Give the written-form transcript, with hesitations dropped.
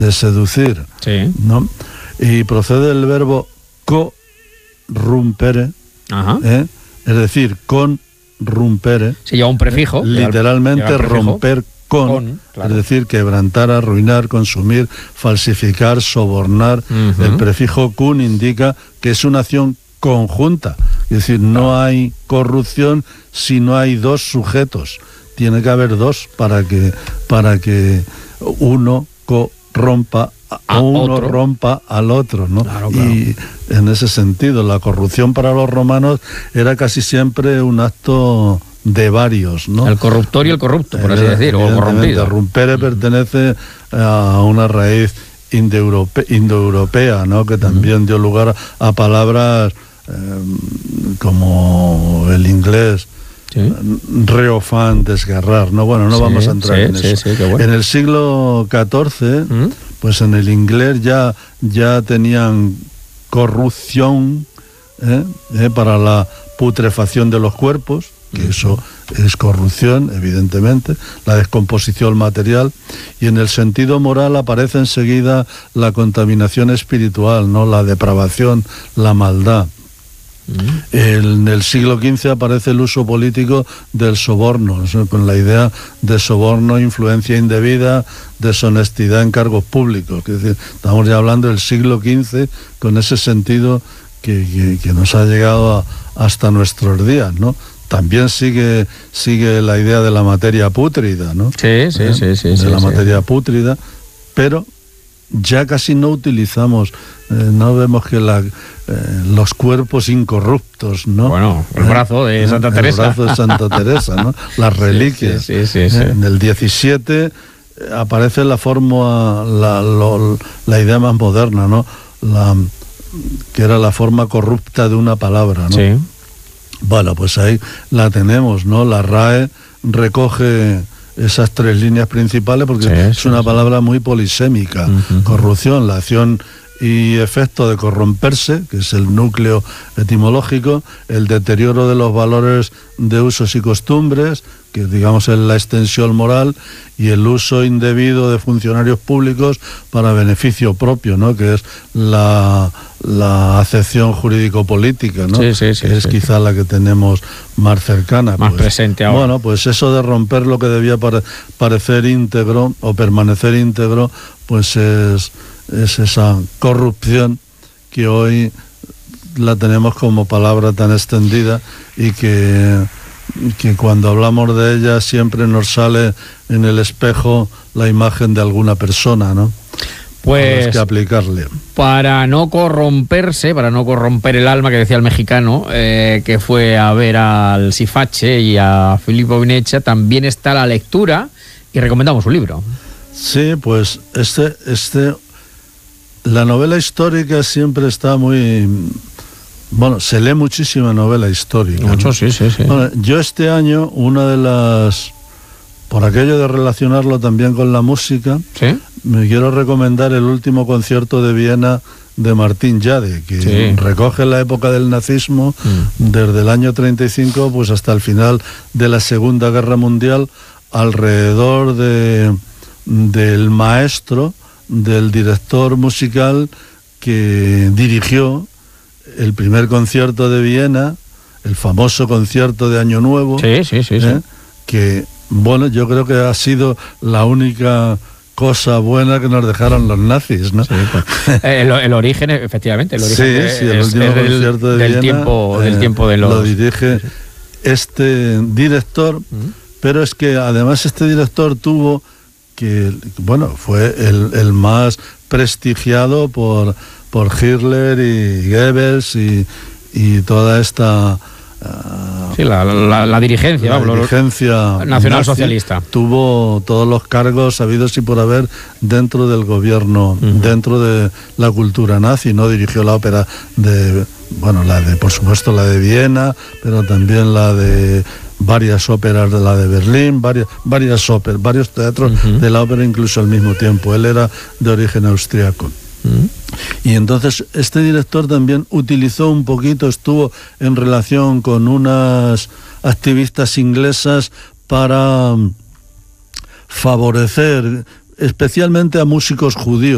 de seducir, Sí. ¿no? Y procede del verbo corrumpere, Ajá. es decir, corrumpere, Se lleva un prefijo. literalmente lleva el prefijo. romper con, claro. es decir, quebrantar, arruinar, consumir, falsificar, sobornar. Ujú. El prefijo kun indica que es una acción conjunta, es decir, no hay corrupción si no hay dos sujetos, tiene que haber dos para que uno corrompa A o uno otro. rompa al otro, ¿no? Claro, claro. Y en ese sentido, la corrupción para los romanos era casi siempre un acto de varios, ¿no? El corruptor y el corrupto, por así decir, o el Evidentemente, corrompido. Rumpere pertenece a una raíz indoeuropea, ¿no? Que también dio lugar a palabras como el inglés, Sí. reofán, desgarrar, ¿no? Bueno, no Sí, vamos a entrar en sí, eso. sí, qué bueno. En el siglo XIV, pues en el inglés ya tenían corrupción para la putrefacción de los cuerpos, que eso es corrupción, evidentemente, la descomposición material, y en el sentido moral aparece enseguida la contaminación espiritual, ¿no? La depravación, la maldad. En el siglo XV aparece el uso político del soborno, ¿no? Con la idea de soborno, influencia indebida, deshonestidad en cargos públicos. Es decir, estamos ya hablando del siglo XV con ese sentido que nos ha llegado hasta nuestros días, ¿no? También sigue la idea de la materia pútrida, ¿no? Sí. De la materia pútrida, pero ya casi no utilizamos, no vemos que los cuerpos incorruptos, ¿no? Bueno, el brazo de Santa Teresa. El brazo de Santa Teresa, ¿no? Las reliquias. Sí. En el 17 aparece la forma, la idea más moderna, ¿no? Que era la forma corrupta de una palabra, ¿no? Sí. Bueno, pues ahí la tenemos, ¿no? La RAE recoge esas tres líneas principales porque es una palabra muy polisémica. Corrupción, la acción y efecto de corromperse, que es el núcleo etimológico, el deterioro de los valores de usos y costumbres, que digamos es la extensión moral, y el uso indebido de funcionarios públicos para beneficio propio, ¿no? Que es la acepción jurídico-política, ¿no? Es quizá la que tenemos más cercana. Más presente ahora. Bueno, pues eso de romper lo que debía parecer íntegro o permanecer íntegro, pues es esa corrupción que hoy la tenemos como palabra tan extendida y que cuando hablamos de ella siempre nos sale en el espejo la imagen de alguna persona, ¿no? Pues que aplicarle. Para no corromperse, para no corromper el alma, que decía el mexicano, que fue a ver al Sifache y a Filippo Vinecha, también está la lectura y recomendamos un libro. Sí, pues la novela histórica siempre está muy... Bueno, se lee muchísima novela histórica. Mucho, ¿no? Sí. Bueno, yo este año, una de las... Por aquello de relacionarlo también con la música, ¿sí? Me quiero recomendar el último concierto de Viena de Martín Jade, que recoge la época del nazismo desde el año 35 pues hasta el final de la Segunda Guerra Mundial, alrededor del maestro, del director musical que dirigió el primer concierto de Viena, el famoso concierto de Año Nuevo. Sí. Que, bueno, yo creo que ha sido la única cosa buena que nos dejaron los nazis, ¿no? Sí, pues, el origen, efectivamente, el origen el último concierto de Viena, del tiempo de los... Lo dirige este director, pero es que además este director tuvo que, bueno, fue el más prestigiado por Hitler y Goebbels y toda esta... la dirigencia, la dirigencia nacionalsocialista. Tuvo todos los cargos habidos y por haber dentro del gobierno, dentro de la cultura nazi, ¿no? Dirigió la ópera por supuesto la de Viena, pero también la de varias óperas de la de Berlín, varias óperas, varios teatros de la ópera incluso al mismo tiempo. Él era de origen austriaco. Y entonces este director también utilizó un poquito, estuvo en relación con unas activistas inglesas para favorecer especialmente a músicos judíos.